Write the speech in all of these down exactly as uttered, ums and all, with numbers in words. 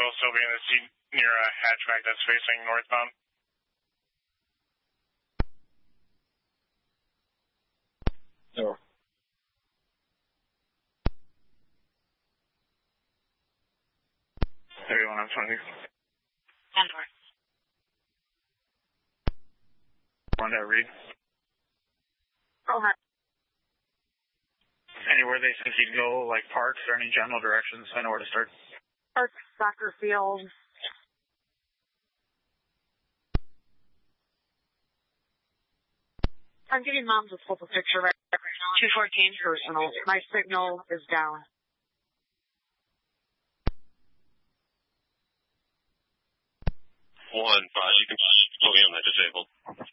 vehicle still be in the seat near a hatchback that's facing northbound. No. thirty-one on twenty. ten four. On that read. Go ahead. Anywhere they think you'd go, like parks or any general directions, I know where to start. Park, soccer field. I'm getting mom to flip a picture right now. two fourteen. Personal. My signal is down. One five, you can put me on that disabled.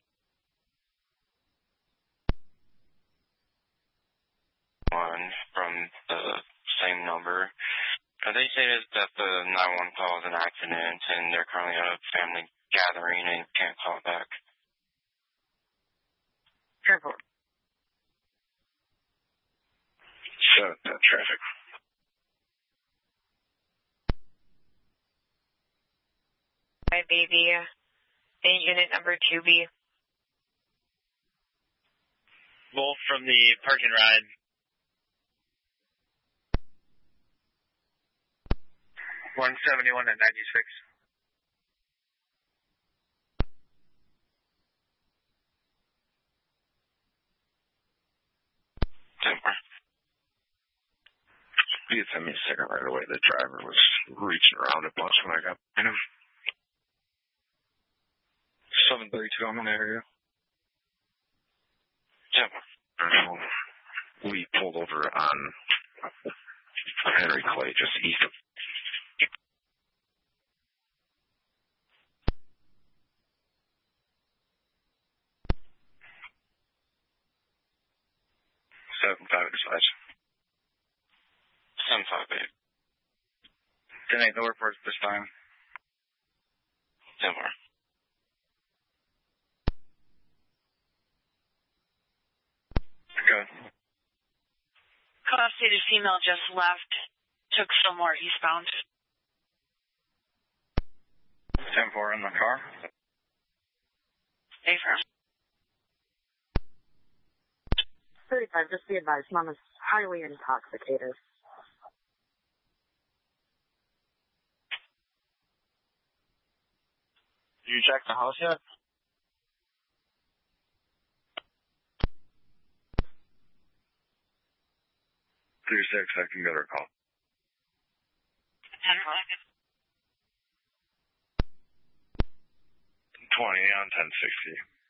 One from the same number. Uh, they stated that the nine one one call was an accident and they're currently at a family gathering and can't call back. Careful. Shut that traffic. My baby, in unit number two B. Both from the parking ride. one seventy-one and ninety-six. Temper. You sent me a second right away. The driver was reaching around a bunch when I got in him. seven thirty-two, I'm in the area. Temper. We pulled over on Henry Clay, just east of. Seven five size. Seven five eight. Ten eight, nowhere for us this time. Temper. Good. Cutoff stated female just left. Took some more eastbound. ten four in the car. Stay firm. thirty-five, just be advised, mom is highly intoxicated. Did you check the house yet? three six, I can get her call. twenty on ten sixty.